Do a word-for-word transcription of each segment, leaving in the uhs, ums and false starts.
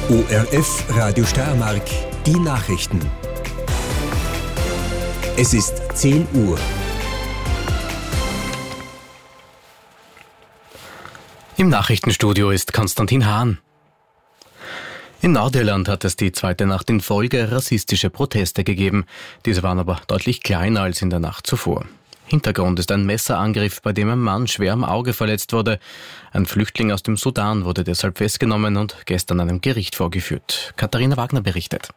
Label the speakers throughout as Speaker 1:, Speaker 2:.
Speaker 1: O R F Radio Steiermark, die Nachrichten. Es ist zehn Uhr.
Speaker 2: Im Nachrichtenstudio ist Konstantin Hahn. In Nordirland hat es die zweite Nacht in Folge rassistische Proteste gegeben. Diese waren aber deutlich kleiner als in der Nacht zuvor. Hintergrund ist ein Messerangriff, bei dem ein Mann schwer am Auge verletzt wurde. Ein Flüchtling aus dem Sudan wurde deshalb festgenommen und gestern einem Gericht vorgeführt. Katharina Wagner berichtet.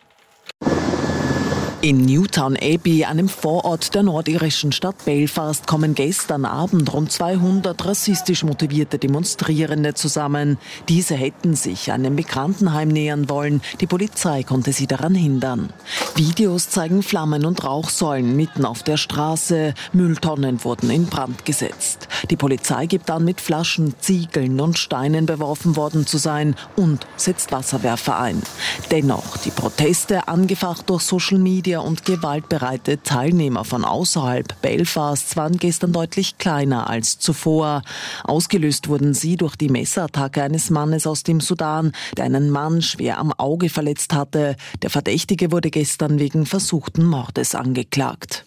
Speaker 3: In Newtown Abbey, einem Vorort der nordirischen Stadt Belfast, kommen gestern Abend rund zweihundert rassistisch motivierte Demonstrierende zusammen. Diese hätten sich einem Migrantenheim nähern wollen. Die Polizei konnte sie daran hindern. Videos zeigen Flammen und Rauchsäulen mitten auf der Straße. Mülltonnen wurden in Brand gesetzt. Die Polizei gibt an, mit Flaschen, Ziegeln und Steinen beworfen worden zu sein und setzt Wasserwerfer ein. Dennoch, die Proteste, angefacht durch Social Media und gewaltbereite Teilnehmer von außerhalb Belfasts, waren gestern deutlich kleiner als zuvor. Ausgelöst wurden sie durch die Messerattacke eines Mannes aus dem Sudan, der einen Mann schwer am Auge verletzt hatte. Der Verdächtige wurde gestern wegen versuchten Mordes angeklagt.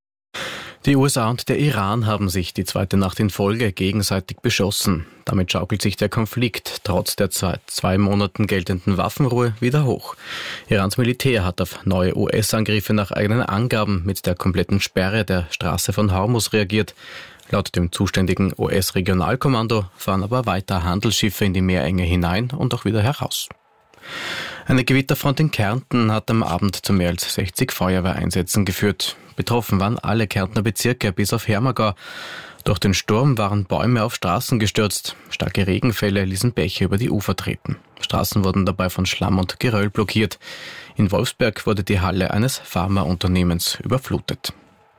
Speaker 2: Die U S A und der Iran haben sich die zweite Nacht in Folge gegenseitig beschossen. Damit schaukelt sich der Konflikt trotz der seit zwei Monaten geltenden Waffenruhe wieder hoch. Irans Militär hat auf neue U S-Angriffe nach eigenen Angaben mit der kompletten Sperre der Straße von Hormuz reagiert. Laut dem zuständigen U S-Regionalkommando fahren aber weiter Handelsschiffe in die Meerenge hinein und auch wieder heraus. Eine Gewitterfront in Kärnten hat am Abend zu mehr als sechzig Feuerwehreinsätzen geführt. Betroffen waren alle Kärntner Bezirke bis auf Hermagau. Durch den Sturm waren Bäume auf Straßen gestürzt. Starke Regenfälle ließen Bäche über die Ufer treten. Straßen wurden dabei von Schlamm und Geröll blockiert. In Wolfsberg wurde die Halle eines Pharmaunternehmens überflutet.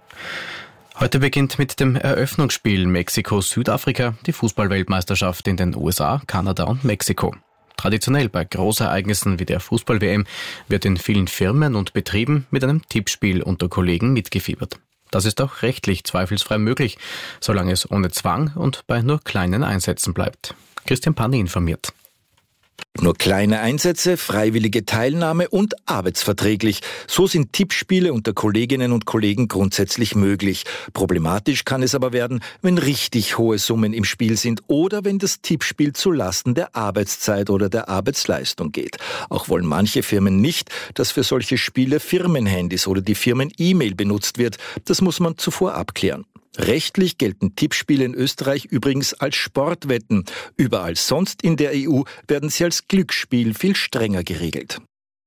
Speaker 2: Heute beginnt mit dem Eröffnungsspiel Mexiko-Südafrika die Fußballweltmeisterschaft in den U S A, Kanada und Mexiko. Traditionell bei Großereignissen wie der Fußball-W M wird in vielen Firmen und Betrieben mit einem Tippspiel unter Kollegen mitgefiebert. Das ist auch rechtlich zweifelsfrei möglich, solange es ohne Zwang und bei nur kleinen Einsätzen bleibt. Christian Panni informiert.
Speaker 4: Nur kleine Einsätze, freiwillige Teilnahme und arbeitsverträglich. So sind Tippspiele unter Kolleginnen und Kollegen grundsätzlich möglich. Problematisch kann es aber werden, wenn richtig hohe Summen im Spiel sind oder wenn das Tippspiel zu Lasten der Arbeitszeit oder der Arbeitsleistung geht. Auch wollen manche Firmen nicht, dass für solche Spiele Firmenhandys oder die Firmen-E-Mail benutzt wird. Das muss man zuvor abklären. Rechtlich gelten Tippspiele in Österreich übrigens als Sportwetten. Überall sonst in der E U werden sie als Glücksspiel viel strenger geregelt.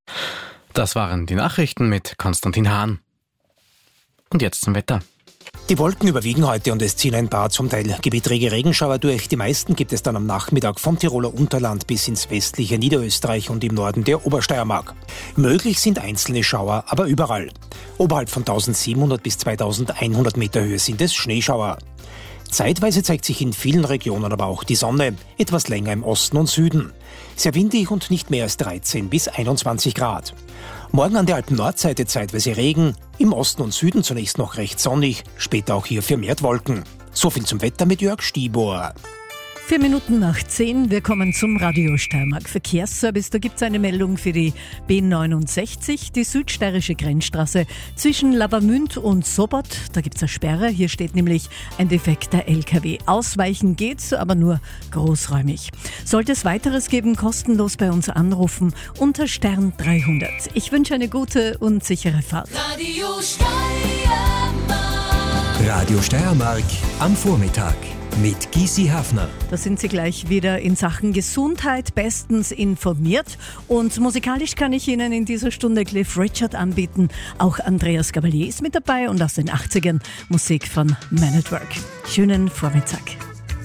Speaker 2: Das waren die Nachrichten mit Konstantin Hahn. Und jetzt zum Wetter.
Speaker 5: Die Wolken überwiegen heute und es ziehen ein paar zum Teil gebittrige Regenschauer durch. Die meisten gibt es dann am Nachmittag vom Tiroler Unterland bis ins westliche Niederösterreich und im Norden der Obersteiermark. Möglich sind einzelne Schauer, aber überall. Oberhalb von tausendsiebenhundert bis zweitausendeinhundert Meter Höhe sind es Schneeschauer. Zeitweise zeigt sich in vielen Regionen aber auch die Sonne, etwas länger im Osten und Süden. Sehr windig und nicht mehr als dreizehn bis einundzwanzig Grad. Morgen an der Alpen-Nordseite zeitweise Regen, im Osten und Süden zunächst noch recht sonnig, später auch hier vermehrt Wolken. So viel zum Wetter mit Jörg Stibor.
Speaker 6: Vier Minuten nach zehn, wir kommen zum Radio Steiermark Verkehrsservice. Da gibt es eine Meldung für die B neunundsechzig, die südsteirische Grenzstraße zwischen Lavamünd und Sobot. Da gibt es eine Sperre, hier steht nämlich ein defekter L K W. Ausweichen geht, aber nur großräumig. Sollte es weiteres geben, kostenlos bei uns anrufen unter Stern dreihundert. Ich wünsche eine gute und sichere Fahrt.
Speaker 1: Radio Steiermark. Radio Steiermark am Vormittag. Mit Gysi Hafner.
Speaker 6: Da sind Sie gleich wieder in Sachen Gesundheit bestens informiert. Und musikalisch kann ich Ihnen in dieser Stunde Cliff Richard anbieten. Auch Andreas Gabalier ist mit dabei und aus den achtzigern Musik von Man at Work. Schönen Vormittag.